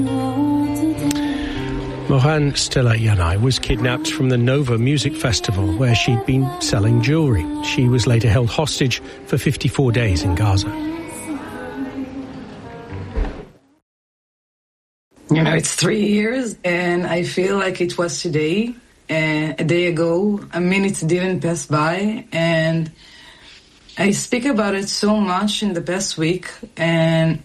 Mohan Stella Yanai was kidnapped from the Nova Music Festival where she'd been selling jewellery. She was later held hostage for 54 days in Gaza. You know, it's 3 years and I feel like it was today, a day ago. A minute didn't pass by, and I speak about it so much in the past week, and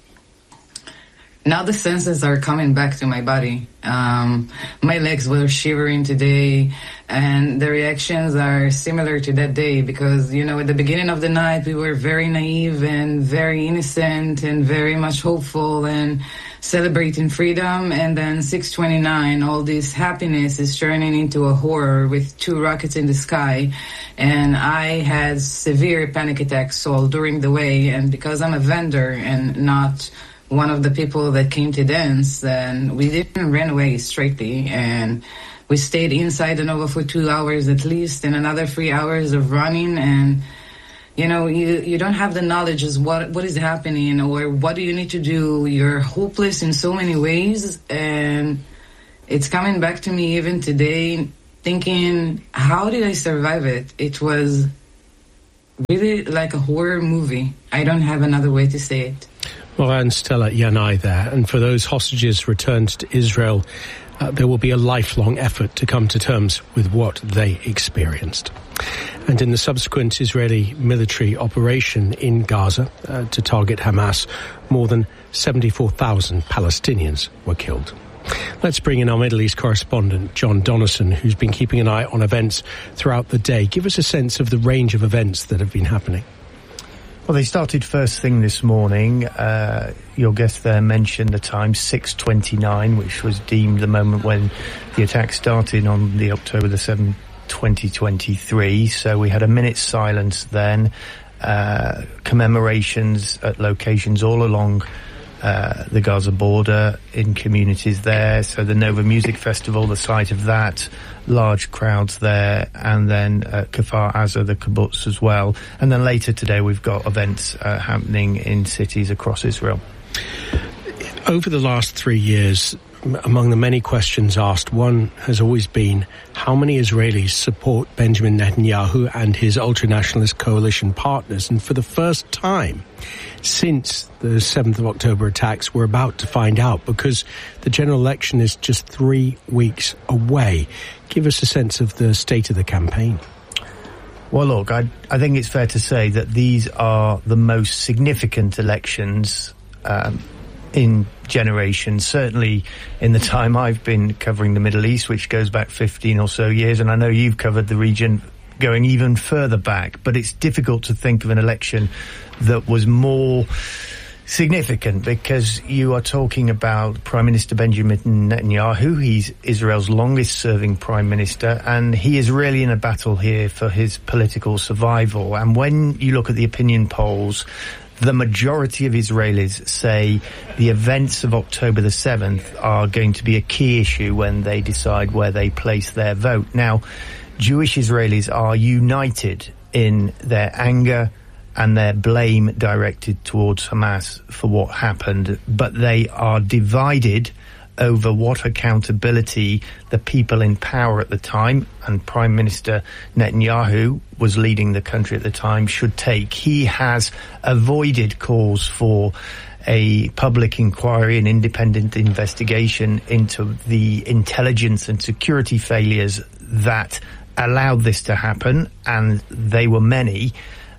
now the senses are coming back to my body. My legs were shivering today, and the reactions are similar to that day because, you know, at the beginning of the night, we were very naive and very innocent and very much hopeful and celebrating freedom. And then 6:29, all this happiness is turning into a horror with 2 rockets in the sky. And I had severe panic attacks all during the way. And because I'm a vendor and not one of the people that came to dance, then we didn't run away straightly, and we stayed inside the Nova for 2 hours at least, and another 3 hours of running. And you know, you don't have the knowledge as what is happening or what do you need to do. You're hopeless in so many ways, and it's coming back to me even today, thinking, how did I survive it? It was really like a horror movie. I don't have another way to say it. Mohan Stella Yanai there. And for those hostages returned to Israel, there will be a lifelong effort to come to terms with what they experienced. And in the subsequent Israeli military operation in Gaza to target Hamas, more than 74,000 Palestinians were killed. Let's bring in our Middle East correspondent, John Donnison, who's been keeping an eye on events throughout the day. Give us a sense of the range of events that have been happening. Well, they started first thing this morning. Your guest there mentioned the time, 6:29, which was deemed the moment when the attack started on the October the 7th, 2023. So we had a minute's silence then, commemorations at locations all along the Gaza border in communities there. So the Nova Music Festival, the site of that, large crowds there, and then Kfar Aza, the kibbutz as well. And then later today we've got events happening in cities across Israel. Over the last 3 years, among the many questions asked, one has always been how many Israelis support Benjamin Netanyahu and his ultranationalist coalition partners. And for the first time since the 7th of October attacks, we're about to find out, because the general election is just 3 weeks away. Give us a sense of the state of the campaign. Well, look, I think it's fair to say that these are the most significant elections in generations, certainly in the time I've been covering the Middle East, which goes back 15 or so years, and I know you've covered the region going even further back, but it's difficult to think of an election that was more significant, because you are talking about Prime Minister Benjamin Netanyahu. He's Israel's longest serving Prime Minister, and he is really in a battle here for his political survival. And when you look at the opinion polls, the majority of Israelis say the events of October the 7th are going to be a key issue when they decide where they place their vote. Now, Jewish Israelis are united in their anger and their blame directed towards Hamas for what happened, but they are divided over what accountability the people in power at the time, and Prime Minister Netanyahu was leading the country at the time, should take. He has avoided calls for a public inquiry, an independent investigation into the intelligence and security failures that allowed this to happen, and they were many.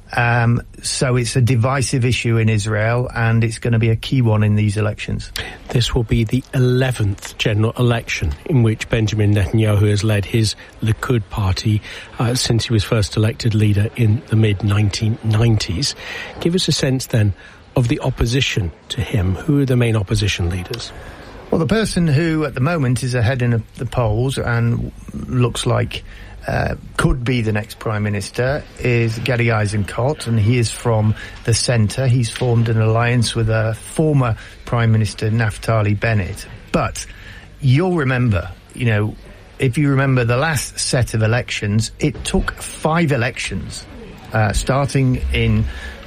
So it's a divisive issue in Israel, and it's going to be a key one in these elections. This will be the 11th general election in which Benjamin Netanyahu has led his Likud party since he was first elected leader in the mid-1990s. Give us a sense then of the opposition to him. Who are the main opposition leaders? Well, the person who at the moment is ahead in the polls and looks like could be the next Prime Minister is Gadi Eisenkot, and he is from the centre. He's formed an alliance with a former Prime Minister, Naftali Bennett. But you'll remember, if you remember the last set of elections, it took 5 elections, starting in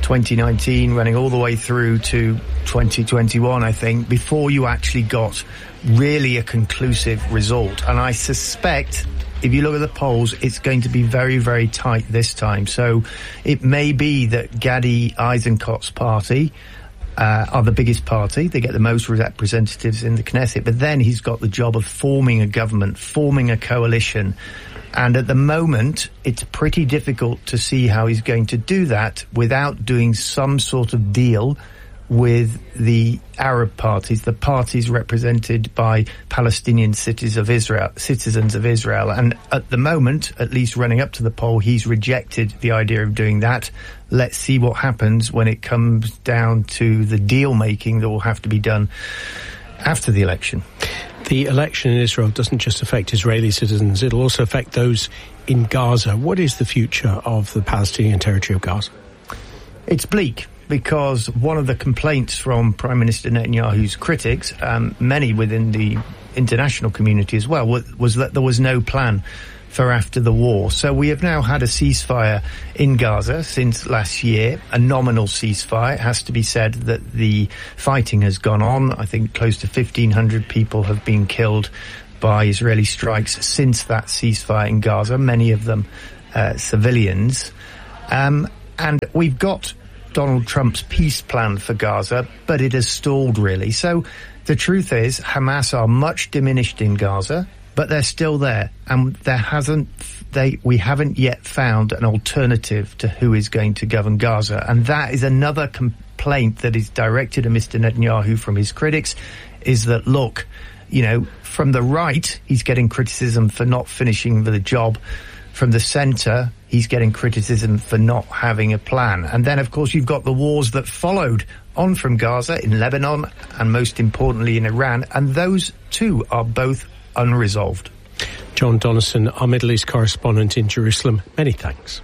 2019, running all the way through to 2021, I think, before you actually got really a conclusive result. And I suspect, if you look at the polls, it's going to be very, very tight this time. So it may be that Gadi Eisenkot's party are the biggest party. They get the most representatives in the Knesset. But then he's got the job of forming a government, forming a coalition. And at the moment, it's pretty difficult to see how he's going to do that without doing some sort of deal with the Arab parties, the parties represented by Palestinian citizens of Israel. And at the moment, at least running up to the poll, he's rejected the idea of doing that. Let's see what happens when it comes down to the deal making that will have to be done after the election. The election in Israel doesn't just affect Israeli citizens, it'll also affect those in Gaza. What is the future of the Palestinian territory of Gaza? It's bleak, because one of the complaints from Prime Minister Netanyahu's critics, many within the international community as well, was that there was no plan for after the war. So we have now had a ceasefire in Gaza since last year, a nominal ceasefire. It has to be said that the fighting has gone on. I think close to 1,500 people have been killed by Israeli strikes since that ceasefire in Gaza, many of them civilians. And we've got Donald Trump's peace plan for Gaza, but it has stalled really. So the truth is Hamas are much diminished in Gaza, but they're still there, and we haven't yet found an alternative to who is going to govern Gaza. And that is another complaint that is directed at Mr. Netanyahu from his critics, is that, look, from the right, he's getting criticism for not finishing the job. From the centre, he's getting criticism for not having a plan. And then, of course, you've got the wars that followed on from Gaza in Lebanon and, most importantly, in Iran. And those, too, are both unresolved. John Donnison, our Middle East correspondent in Jerusalem, many thanks.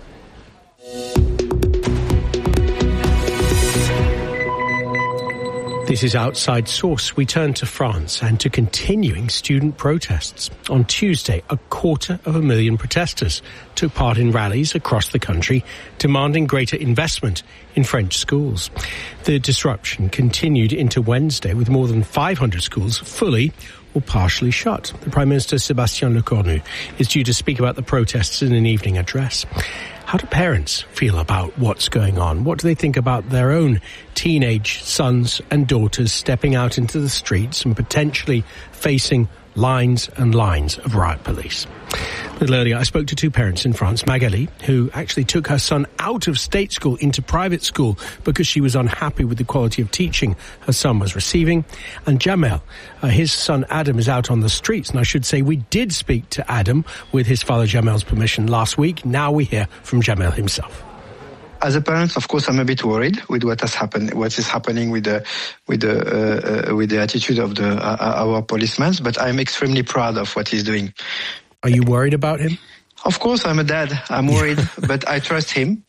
This is Outside Source. We turn to France and to continuing student protests. On Tuesday, 250,000 protesters took part in rallies across the country demanding greater investment in French schools. The disruption continued into Wednesday with more than 500 schools fully or partially shut. The Prime Minister, Sébastien Lecornu, is due to speak about the protests in an evening address. How do parents feel about what's going on? What do they think about their own teenage sons and daughters stepping out into the streets and potentially facing lines and lines of riot police? A little earlier, I spoke to two parents in France, Magali, who actually took her son out of state school into private school because she was unhappy with the quality of teaching her son was receiving, and Jamel, his son Adam, is out on the streets. And I should say we did speak to Adam with his father Jamel's permission last week. Now we hear from Jamel himself. As a parent, of course, I'm a bit worried with what is happening with the attitude of our policemen. But I'm extremely proud of what he's doing. Are you worried about him? Of course, I'm a dad. I'm worried, but I trust him.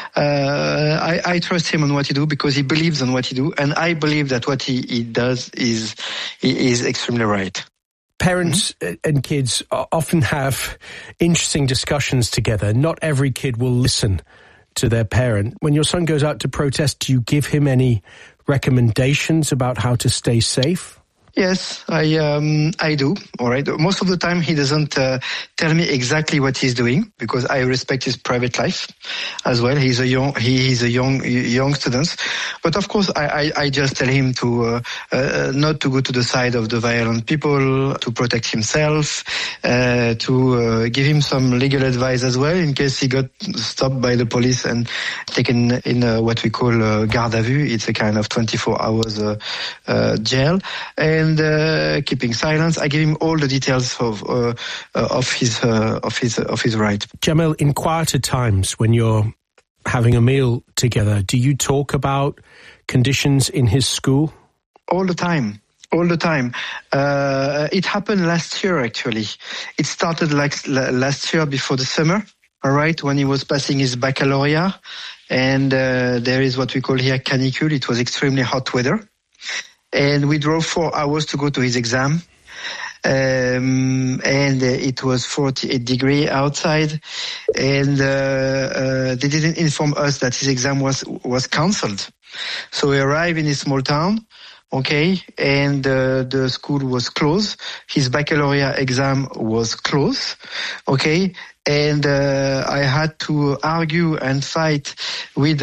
I trust him on what he do because he believes on what he do, and I believe that what he does is extremely right. Parents and kids often have interesting discussions together. Not every kid will listen to their parent. When your son goes out to protest, do you give him any recommendations about how to stay safe? Yes, I do. All right. Most of the time, he doesn't tell me exactly what he's doing because I respect his private life as well. He is a young student, but of course, I just tell him to not to go to the side of the violent people, to protect himself, to give him some legal advice as well in case he got stopped by the police and taken in what we call garde à vue. It's a kind of 24 hours jail. And keeping silence. I give him all the details of his right. Jamel, in quieter times when you're having a meal together, do you talk about conditions in his school? All the time. All the time. It happened last year, actually. It started like last year before the summer, all right, when he was passing his baccalaureate. And there is what we call here canicule. It was extremely hot weather. And we drove 4 hours to go to his exam. and it was 48 degrees outside, and they didn't inform us that his exam was cancelled. So we arrived in a small town, okay, and the school was closed. His baccalaureate exam was closed, okay, and I had to argue and fight with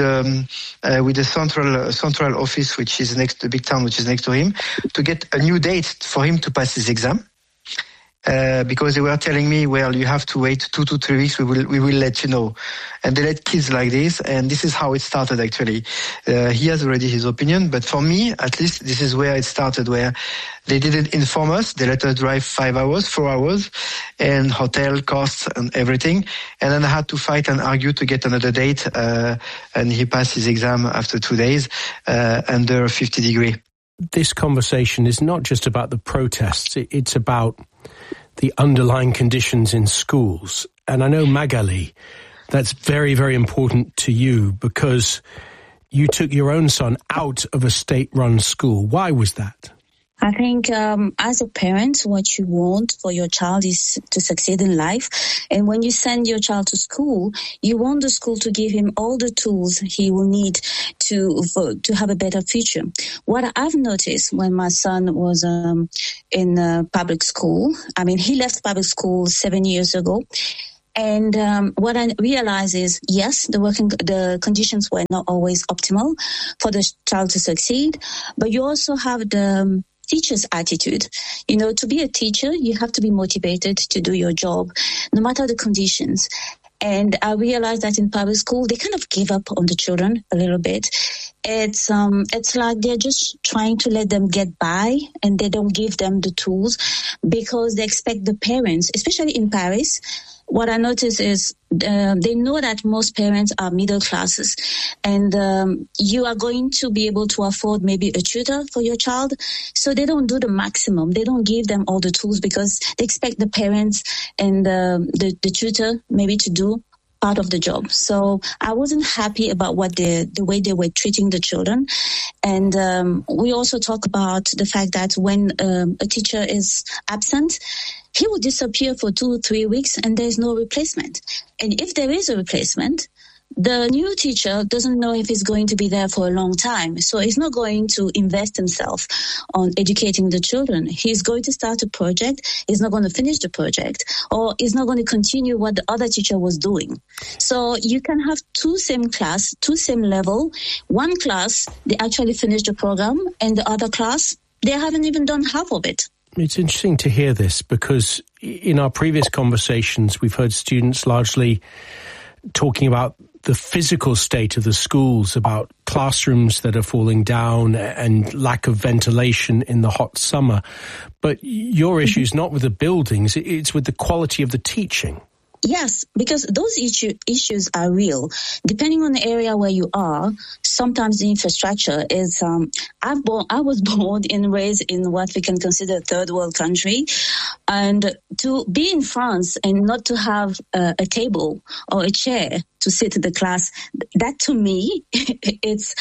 the central office, which is the big town, which is next to him, to get a new date for him to pass his exam. Because they were telling me, well, you have to wait 2 to 3 weeks. We will let you know. And they let kids like this. And this is how it started, actually. He has already his opinion. But for me, at least, this is where it started, where they didn't inform us. They let us drive 4 hours, and hotel costs and everything. And then I had to fight and argue to get another date. And he passed his exam after 2 days, under 50 degrees. This conversation is not just about the protests. It's about the underlying conditions in schools. And I know, Magali, that's very, very important to you because you took your own son out of a state-run school. Why was that? I think as a parent, what you want for your child is to succeed in life. And when you send your child to school, you want the school to give him all the tools he will need to have a better future. What I've noticed when my son was in public school, I mean, he left public school 7 years ago. And what I realize is, yes, the conditions were not always optimal for the child to succeed, but you also have the teacher's attitude. You know, to be a teacher, you have to be motivated to do your job, no matter the conditions. And I realized that in public school, they kind of give up on the children a little bit. It's like they're just trying to let them get by, and they don't give them the tools because they expect the parents, especially in Paris. What I notice is they know that most parents are middle classes, and you are going to be able to afford maybe a tutor for your child. So they don't do the maximum. They don't give them all the tools because they expect the parents and the tutor maybe to do part of the job. So I wasn't happy about the way they were treating the children. And we also talk about the fact that when a teacher is absent, he will disappear for 2 or 3 weeks and there's no replacement. And if there is a replacement, the new teacher doesn't know if he's going to be there for a long time. So he's not going to invest himself on educating the children. He's going to start a project. He's not going to finish the project, or he's not going to continue what the other teacher was doing. So you can have two same level. One class, they actually finished the program, and the other class, they haven't even done half of it. It's interesting to hear this because in our previous conversations, we've heard students largely talking about the physical state of the schools, about classrooms that are falling down and lack of ventilation in the hot summer. But your issue is not with the buildings, it's with the quality of the teaching. Yes, because those issues are real. Depending on the area where you are, sometimes the infrastructure is. I was born and raised in what we can consider a third world country, and to be in France and not to have a table or a chair to sit in the class, that to me, it's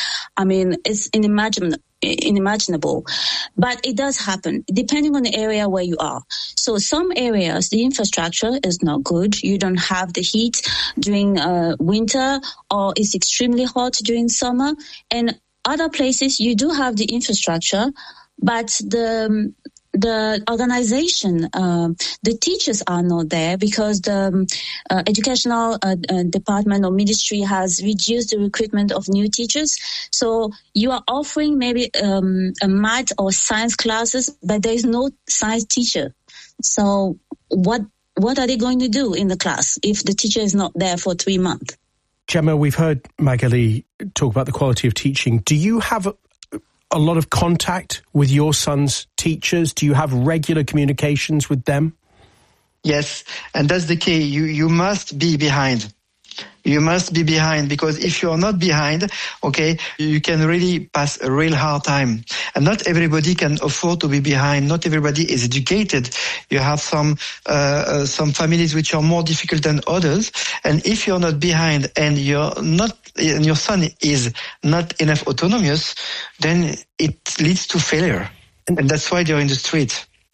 unimaginable. But it does happen, depending on the area where you are. So some areas, the infrastructure is not good. You don't have the heat during winter, or it's extremely hot during summer. And other places, you do have the infrastructure, but the organization, the teachers are not there because the educational department or ministry has reduced the recruitment of new teachers. So you are offering maybe a math or science classes, but there is no science teacher. So what are they going to do in the class if the teacher is not there for 3 months? Gemma, we've heard Magali talk about the quality of teaching. Do you have a lot of contact with your son's teachers? Do you have regular communications with them? Yes, and that's the key. You must be behind. You must be behind, because if you are not behind, okay, you can really pass a real hard time. And not everybody can afford to be behind. Not everybody is educated. You have some families which are more difficult than others. And if you're not behind and and your son is not enough autonomous, then it leads to failure. And that's why they're in the street.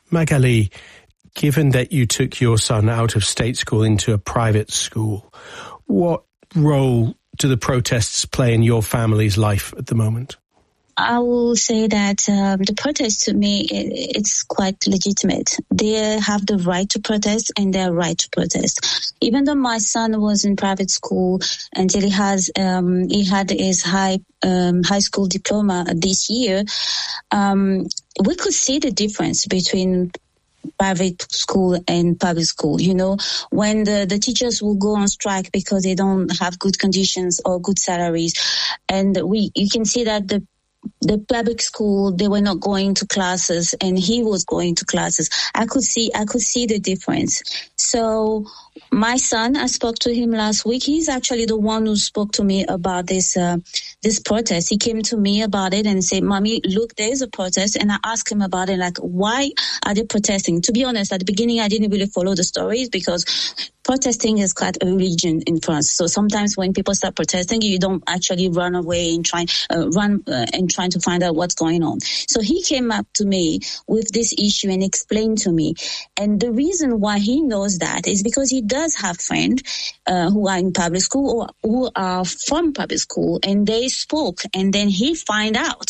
Magali, given that you took your son out of state school into a private school, what role do the protests play in your family's life at the moment? I will say that the protest, to me, it's quite legitimate. They have the right to protest and their right to protest. Even though my son was in private school until he had his high school diploma this year, we could see the difference between private school and public school. You know, when the teachers will go on strike because they don't have good conditions or good salaries, and you can see that the public school, they were not going to classes and he was going to classes. I could see the difference. So my son, I spoke to him last week. He's actually the one who spoke to me about this protest. He came to me about it and said, "Mommy, look, there's a protest." And I asked him about it, like, why are they protesting? To be honest, at the beginning, I didn't really follow the stories because protesting is quite a religion in France. So sometimes when people start protesting, you don't actually run away and trying to find out what's going on. So he came up to me with this issue and explained to me. And the reason why he knows that is because he does have friends who are in public school or who are from public school, and they spoke. And then he find out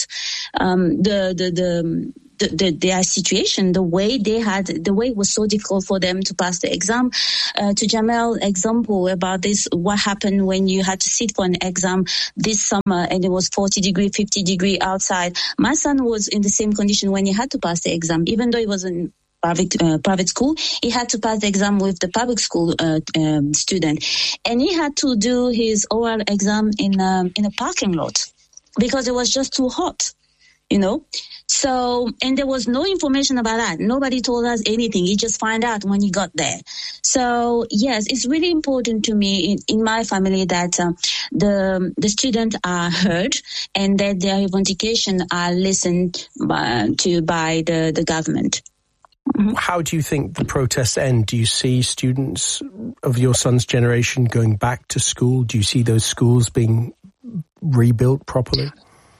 their situation, the way it was so difficult for them to pass the exam. To Jamel's example about this, what happened when you had to sit for an exam this summer and it was 40 degree, 50 degree outside. My son was in the same condition when he had to pass the exam, even though he was in private school. He had to pass the exam with the public school student, and he had to do his oral exam in a parking lot because it was just too hot, you know. So, and there was no information about that. Nobody told us anything. You just find out when you got there. So, yes, it's really important to me in my family that the students are heard and that their revendications are listened to by the government. Mm-hmm. How do you think the protests end? Do you see students of your son's generation going back to school? Do you see those schools being rebuilt properly?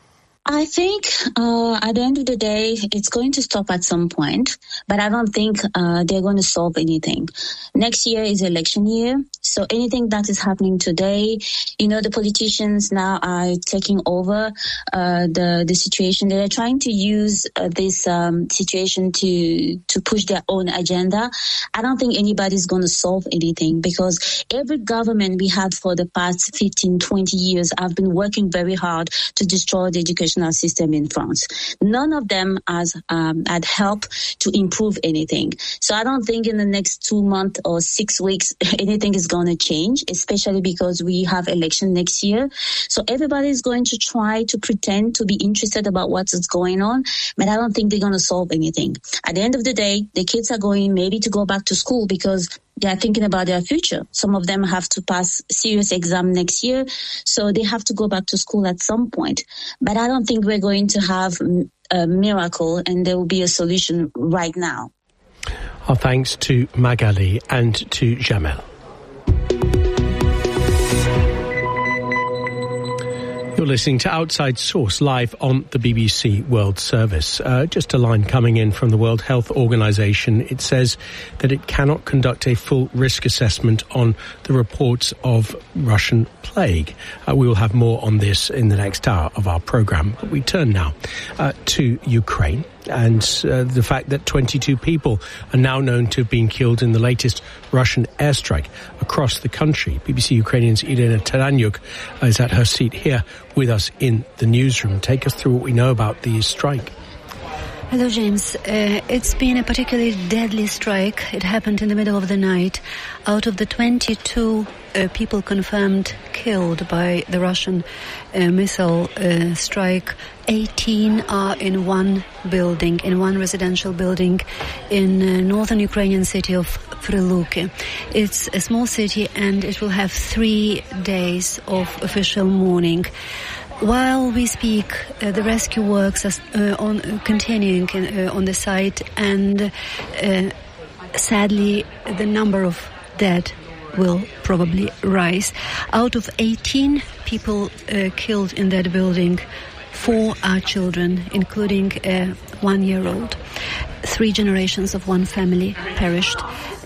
I think at the end of the day, it's going to stop at some point, but I don't think they're going to solve anything. Next year is election year, so anything that is happening today, you know, the politicians now are taking over the situation. They're trying to use this situation to push their own agenda. I don't think anybody's going to solve anything because every government we had for the past 15, 20 years have been working very hard to destroy the education system in France. None of them has had help to improve anything. So I don't think in the next 2 months or 6 weeks anything is going to change, especially because we have election next year. So everybody is going to try to pretend to be interested about what is going on, but I don't think they're going to solve anything. At the end of the day, the kids are going maybe to go back to school because they are thinking about their future. Some of them have to pass serious exam next year, so they have to go back to school at some point. But I don't think we're going to have a miracle and there will be a solution right now. Our thanks to Magali and to Jamel. You're listening to Outside Source live on the BBC World Service. Just a line coming in from the World Health Organization. It says that it cannot conduct a full risk assessment on the reports of Russian plague. We will have more on this in the next hour of our program. But we turn now to Ukraine and the fact that 22 people are now known to have been killed in the latest Russian airstrike across the country. BBC Ukrainian's Irina Taranyuk is at her seat here with us in the newsroom. Take us through what we know about the strike. Hello, James. It's been a particularly deadly strike. It happened in the middle of the night. Out of the 22 people confirmed killed by the Russian missile strike, 18 are in one building, in one residential building in northern Ukrainian city of Prilupki. It's a small city and it will have 3 days of official mourning. While we speak, the rescue works are continuing on the site, and sadly, the number of dead will probably rise. Out of 18 people killed in that building, 4 are children, including a 1-year-old. 3 generations of one family perished.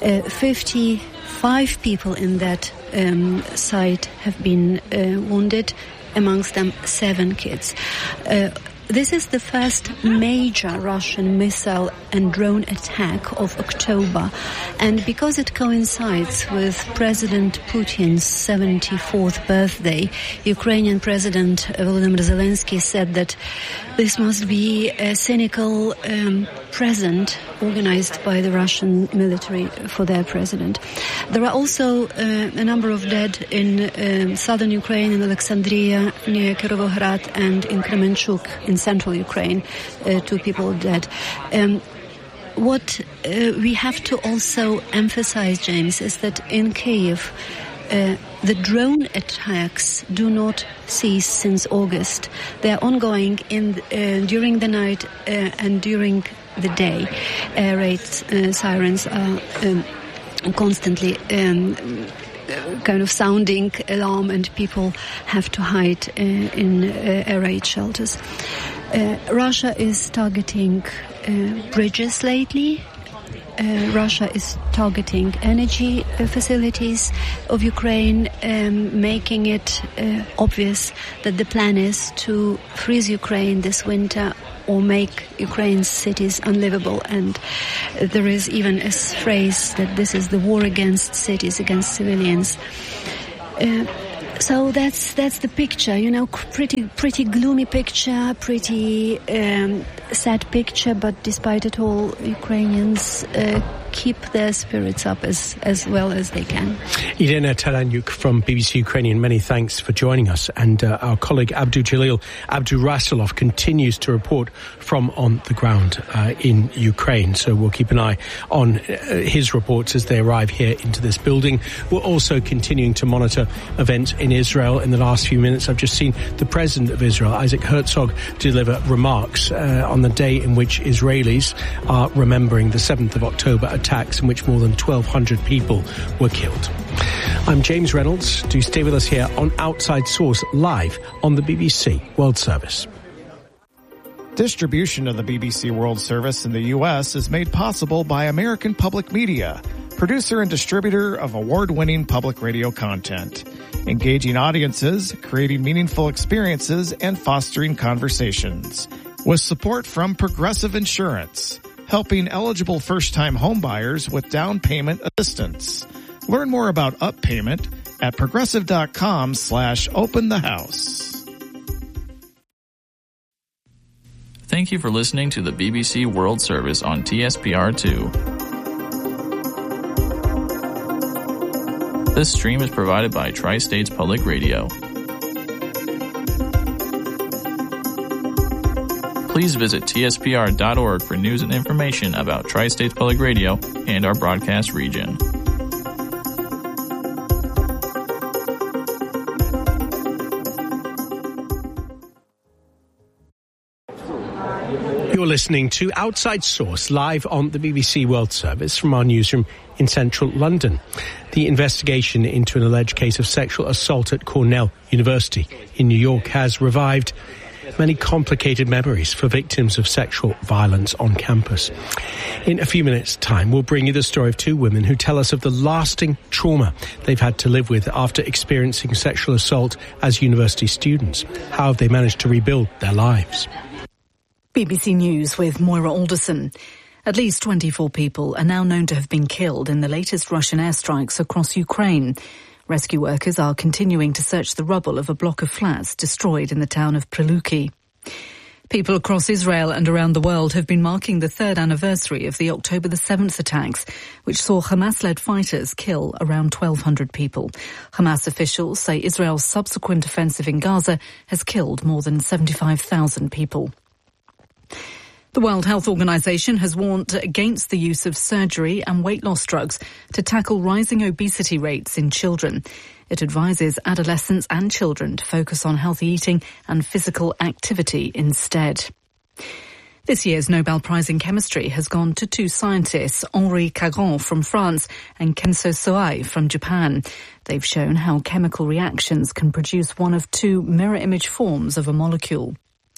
55 people in that site have been wounded, amongst them 7 kids. This is the first major Russian missile and drone attack of October, and because it coincides with President Putin's 74th birthday, Ukrainian President Volodymyr Zelensky said that this must be a cynical present organized by the Russian military for their president. There are also a number of dead in southern Ukraine, in Alexandria, near Kirovohrad, and in Kremenchuk, in central Ukraine, 2 people dead. What we have to also emphasize, James, is that in Kyiv, the drone attacks do not cease since August. They are ongoing during the night and during the day. Air raid sirens are constantly kind of sounding alarm, and people have to hide in air raid shelters. Russia is targeting bridges lately. Russia is targeting energy facilities of Ukraine, making it obvious that the plan is to freeze Ukraine this winter or make Ukraine's cities unlivable. And there is even a phrase that this is the war against cities, against civilians. So that's the picture, pretty gloomy picture, pretty sad picture, but despite it all, Ukrainians keep their spirits up as well as they can. Irina Taranyuk from BBC Ukrainian, many thanks for joining us. And our colleague Abdu-Jalil Abdurasulov continues to report from on the ground in Ukraine. So we'll keep an eye on his reports as they arrive here into this building. We're also continuing to monitor events in Israel. In the last few minutes, I've just seen the President of Israel, Isaac Herzog, deliver remarks on the day in which Israelis are remembering the 7th of October attacks in which more than 1,200 people were killed. I'm James Reynolds. Do stay with us here on Outside Source, live on the BBC World Service. Distribution of the BBC World Service in the U.S. is made possible by American Public Media, producer and distributor of award-winning public radio content, engaging audiences, creating meaningful experiences, and fostering conversations. With support from Progressive Insurance, helping eligible first-time homebuyers with down payment assistance. Learn more about Up Payment at progressive.com/openthehouse. Thank you for listening to the BBC World Service on TSPR2. This stream is provided by Tri-States Public Radio. Please visit tspr.org for news and information about Tri-States Public Radio and our broadcast region. You're listening to Outside Source, live on the BBC World Service from our newsroom in central London. The investigation into an alleged case of sexual assault at Cornell University in New York has revived many complicated memories for victims of sexual violence on campus. In a few minutes' time, we'll bring you the story of 2 women who tell us of the lasting trauma they've had to live with after experiencing sexual assault as university students. How have they managed to rebuild their lives? BBC News with Moira Alderson. At least 24 people are now known to have been killed in the latest Russian airstrikes across Ukraine. Rescue workers are continuing to search the rubble of a block of flats destroyed in the town of Priluki. People across Israel and around the world have been marking the 3rd anniversary of the October the 7th attacks, which saw Hamas-led fighters kill around 1,200 people. Hamas officials say Israel's subsequent offensive in Gaza has killed more than 75,000 people. The World Health Organization has warned against the use of surgery and weight loss drugs to tackle rising obesity rates in children. It advises adolescents and children to focus on healthy eating and physical activity instead. This year's Nobel Prize in Chemistry has gone to 2 scientists, Henri Caron from France and Kenso Soai from Japan. They've shown how chemical reactions can produce one of 2 mirror image forms of a molecule.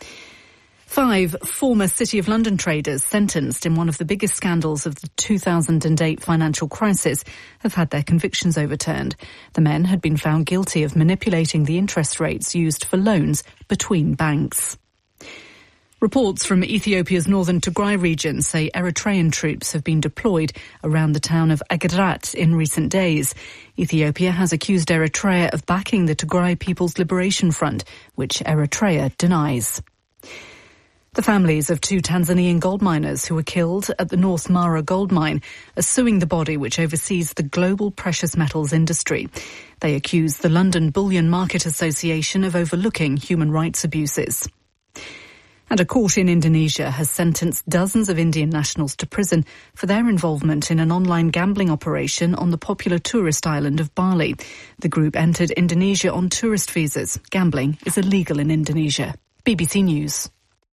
5 former City of London traders sentenced in one of the biggest scandals of the 2008 financial crisis have had their convictions overturned. The men had been found guilty of manipulating the interest rates used for loans between banks. Reports from Ethiopia's northern Tigray region say Eritrean troops have been deployed around the town of Agrat in recent days. Ethiopia has accused Eritrea of backing the Tigray People's Liberation Front, which Eritrea denies. The families of 2 Tanzanian gold miners who were killed at the North Mara gold mine are suing the body which oversees the global precious metals industry. They accuse the London Bullion Market Association of overlooking human rights abuses. And a court in Indonesia has sentenced dozens of Indian nationals to prison for their involvement in an online gambling operation on the popular tourist island of Bali. The group entered Indonesia on tourist visas. Gambling is illegal in Indonesia. BBC News.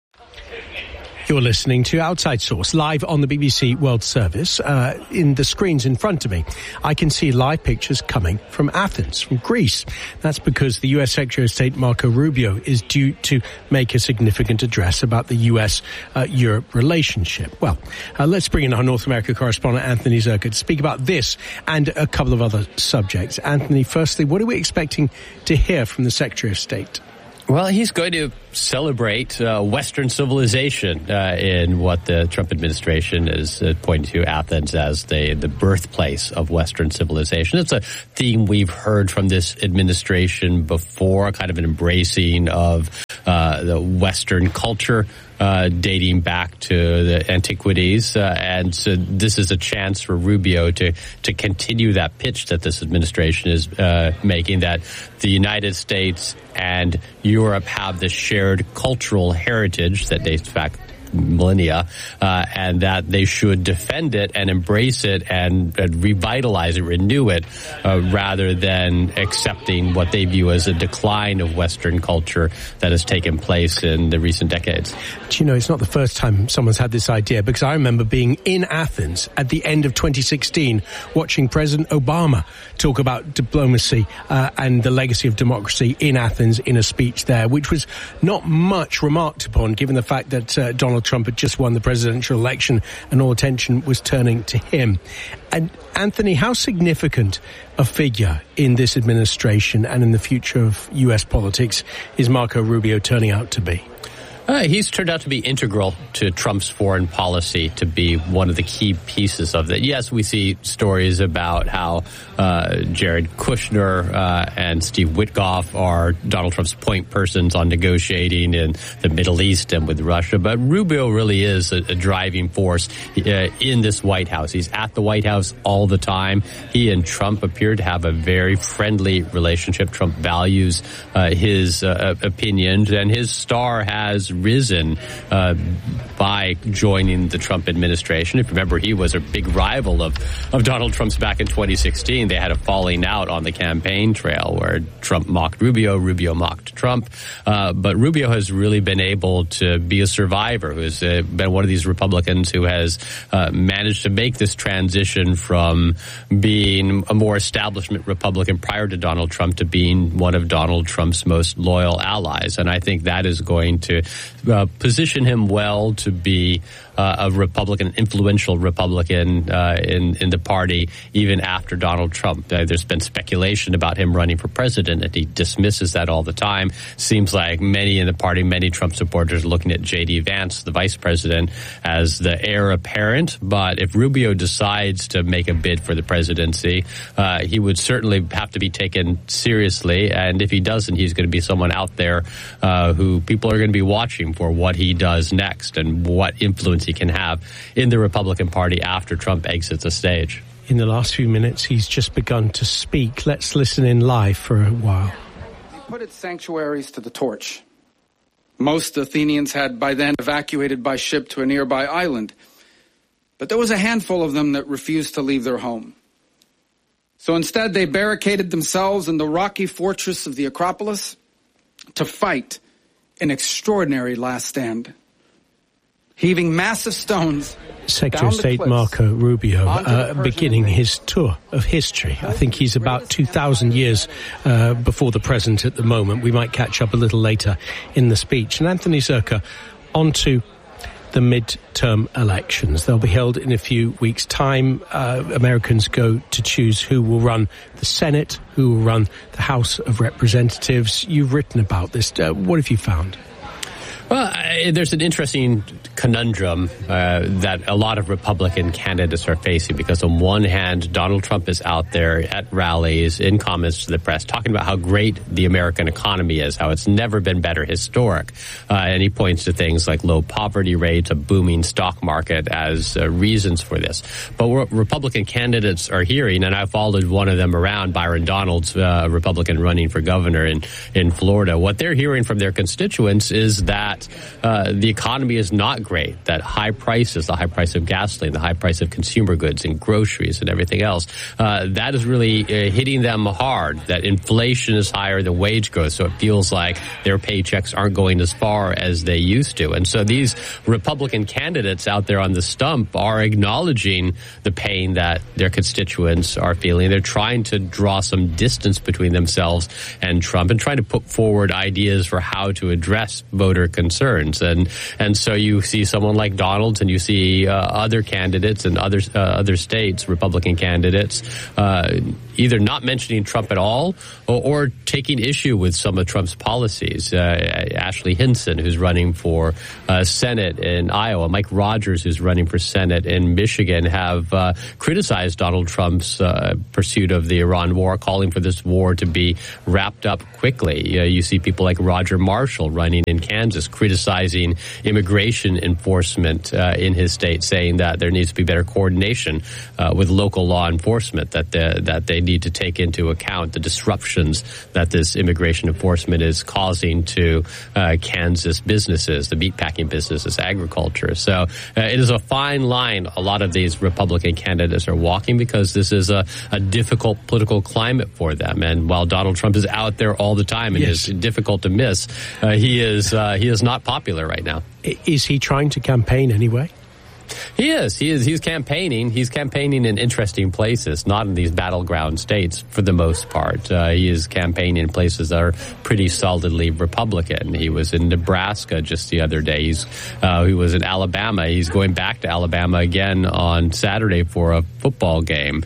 You're listening to Outside Source, live on the BBC World Service. In the screens in front of me, I can see live pictures coming from Athens, from Greece. That's because the US Secretary of State Marco Rubio is due to make a significant address about the US-Europe relationship. Well, let's bring in our North America correspondent, Anthony Zerka, to speak about this and a couple of other subjects. Anthony, firstly, what are we expecting to hear from the Secretary of State? Well, he's going to celebrate Western civilization in what the Trump administration is pointing to Athens as the birthplace of Western civilization. It's a theme we've heard from this administration before, kind of an embracing of the Western culture dating back to the antiquities. And so this is a chance for Rubio to continue that pitch that this administration is making, that the United States and Europe have this shared cultural heritage that dates back millennia, and that they should defend it and embrace it and revitalize it, renew it, rather than accepting what they view as a decline of Western culture that has taken place in the recent decades. Do you know, it's not the first time someone's had this idea, because I remember being in Athens at the end of 2016, watching President Obama talk about diplomacy and the legacy of democracy in Athens in a speech there, which was not much remarked upon, given the fact that Donald Trump had just won the presidential election and all attention was turning to him. And Anthony, how significant a figure in this administration and in the future of US politics is Marco Rubio turning out to be? He's turned out to be integral to Trump's foreign policy, to be one of the key pieces of that. Yes, we see stories about how Jared Kushner and Steve Witkoff are Donald Trump's point persons on negotiating in the Middle East and with Russia. But Rubio really is a driving force in this White House. He's at the White House all the time. He and Trump appear to have a very friendly relationship. Trump values his opinions, and his star has risen by joining the Trump administration. If you remember, he was a big rival of Donald Trump's back in 2016. They had a falling out on the campaign trail where Trump mocked Rubio, Rubio mocked Trump. But Rubio has really been able to be a survivor, who's been one of these Republicans who has managed to make this transition from being a more establishment Republican prior to Donald Trump to being one of Donald Trump's most loyal allies. And I think that is going to position him well to be a Republican, influential Republican in the party, even after Donald Trump. There's been speculation about him running for president, and he dismisses that all the time. Seems like many in the party, many Trump supporters are looking at J.D. Vance, the vice president, as the heir apparent. But if Rubio decides to make a bid for the presidency, he would certainly have to be taken seriously. And if he doesn't, he's going to be someone out there who people are going to be watching for what he does next and what influence he can have in the Republican Party after Trump exits the stage. In the last few minutes, he's just begun to speak. Let's listen in live for a while. He put its sanctuaries to the torch. Most Athenians had by then evacuated by ship to a nearby island, but there was a handful of them that refused to leave their home. So instead, they barricaded themselves in the rocky fortress of the Acropolis to fight an extraordinary last stand. heaving massive stones. Secretary of State Marco Rubio beginning his tour of history. I think he's about 2,000 years before the present at the moment. We might catch up a little later in the speech. And Anthony Zurcher, on to the mid-term elections. They'll be held in a few weeks' time. Americans go to choose who will run the Senate, who will run the House of Representatives. You've written about this. What have you found? Well, there's an interesting conundrum that a lot of Republican candidates are facing, because on one hand, Donald Trump is out there at rallies, in comments to the press, talking about how great the American economy is, how it's never been better, historic. And he points to things like low poverty rates, a booming stock market as reasons for this. But what Republican candidates are hearing, and I followed one of them around, Byron Donalds, Republican running for governor in Florida, what they're hearing from their constituents is that the economy is not great, that high prices, the high price of gasoline, the high price of consumer goods and groceries and everything else, that is really hitting them hard, that inflation is higher than wage growth, so it feels like their paychecks aren't going as far as they used to. And so these Republican candidates out there on the stump are acknowledging the pain that their constituents are feeling. They're trying to draw some distance between themselves and Trump and trying to put forward ideas for how to address voter concerns. And so you see someone like Donald, and you see other candidates in other states, Republican candidates, either not mentioning Trump at all or taking issue with some of Trump's policies. Ashley Hinson, who's running for Senate in Iowa, Mike Rogers, who's running for Senate in Michigan, have criticized Donald Trump's pursuit of the Iran war, calling for this war to be wrapped up quickly. You see people like Roger Marshall running in Kansas criticizing immigration enforcement in his state, saying that there needs to be better coordination with local law enforcement, that they need to take into account the disruptions that this immigration enforcement is causing to Kansas businesses, the meatpacking businesses, agriculture. So it is a fine line a lot of these Republican candidates are walking, because this is a difficult political climate for them. And while Donald Trump is out there all the time and is difficult to miss, he is not popular right now. Is he trying to campaign anyway? He is. He's campaigning. He's campaigning in interesting places, not in these battleground states for the most part. He is campaigning in places that are pretty solidly Republican. He was in Nebraska just the other day. He was in Alabama. He's going back to Alabama again on Saturday for a football game.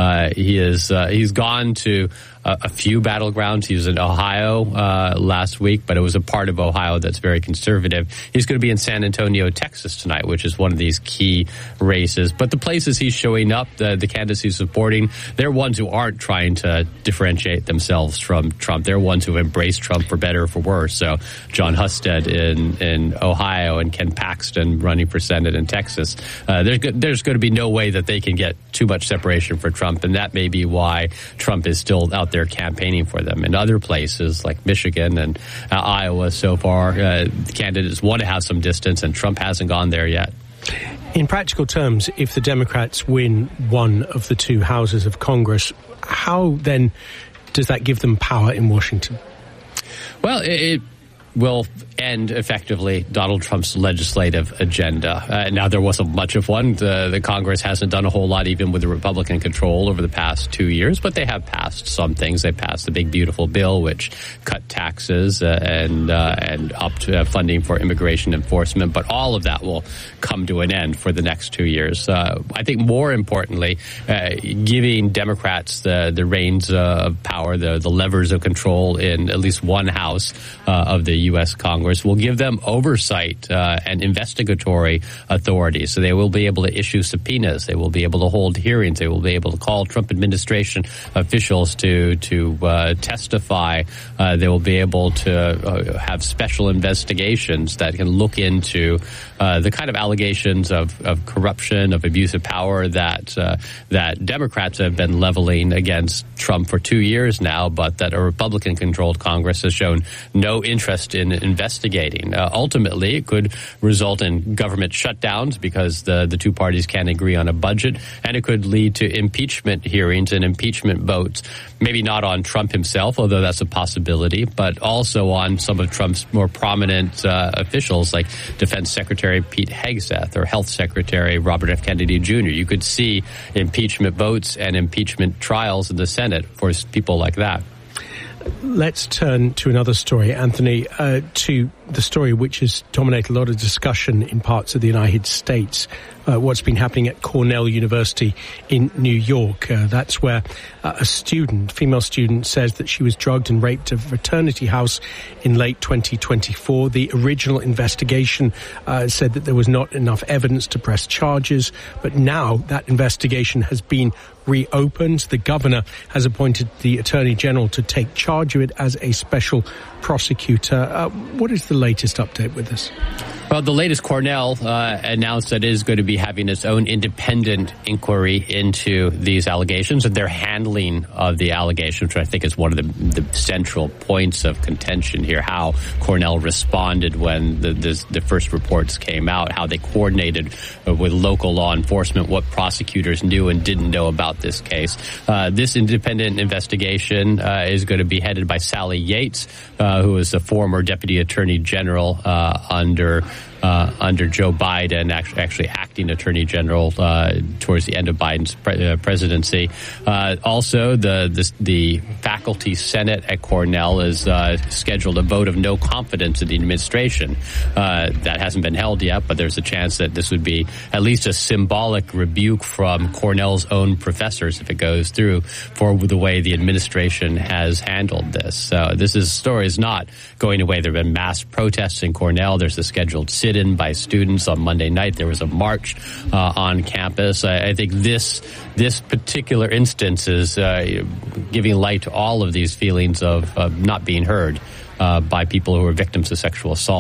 He's gone to a few battlegrounds. He was in Ohio last week, but it was a part of Ohio that's very conservative. He's going to be in San Antonio, Texas tonight, which is one of these key races. But the places he's showing up, the candidates he's supporting, they're ones who aren't trying to differentiate themselves from Trump. They're ones who embrace Trump for better or for worse. So John Husted in Ohio and Ken Paxton running for Senate in Texas. There's going to be no way that they can get too much separation for Trump, and that may be why Trump is still out there campaigning for them. In other places like Michigan and Iowa so far, candidates want to have some distance, and Trump hasn't gone there yet. In practical terms, if the Democrats win one of the two houses of Congress, how then does that give them power in Washington? Well, it will end effectively Donald Trump's legislative agenda. Now, there wasn't much of one. The Congress hasn't done a whole lot, even with the Republican control over the past 2 years, but they have passed some things. They passed the big, beautiful bill, which cut taxes and upped funding for immigration enforcement. But all of that will come to an end for the next 2 years. I think more importantly, giving Democrats the reins of power, the levers of control in at least one house of the U.S. Congress will give them oversight and investigatory authority. So they will be able to issue subpoenas. They will be able to hold hearings. They will be able to call Trump administration officials to testify. They will be able to have special investigations that can look into the kind of allegations of corruption, of abuse of power that Democrats have been leveling against Trump for 2 years now, but that a Republican-controlled Congress has shown no interest in investigating. Ultimately, it could result in government shutdowns because the two parties can't agree on a budget, and it could lead to impeachment hearings and impeachment votes. Maybe not on Trump himself, although that's a possibility, but also on some of Trump's more prominent officials like Defense Secretary Pete Hegseth or Health Secretary Robert F. Kennedy Jr. You could see impeachment votes and impeachment trials in the Senate for people like that. Let's turn to another story, Anthony, to the story which has dominated a lot of discussion in parts of the United States, what's been happening at Cornell University in New York. That's where a female student, says that she was drugged and raped at a fraternity house in late 2024. The original investigation said that there was not enough evidence to press charges, but now that investigation has been reopened. The governor has appointed the Attorney General to take charge of it as a special prosecutor. What is the latest update with this? Well, the latest, Cornell announced that it is going to be having its own independent inquiry into these allegations and their handling of the allegations, which I think is one of the central points of contention here, how Cornell responded when the first reports came out, how they coordinated with local law enforcement, what prosecutors knew and didn't know about this case. This independent investigation is going to be headed by Sally Yates, who is a former Deputy Attorney General under Joe Biden, actually acting Attorney General towards the end of Biden's presidency. Also, the faculty senate at Cornell is scheduled a vote of no confidence in the administration. That hasn't been held yet, but there's a chance that this would be at least a symbolic rebuke from Cornell's own professors, if it goes through, for the way the administration has handled this. So this story is not going away. There have been mass protests in Cornell. There's a scheduled sit-in by students on Monday night. There was a march on campus. I think this particular instance is giving light to all of these feelings of not being heard by people who are victims of sexual assault.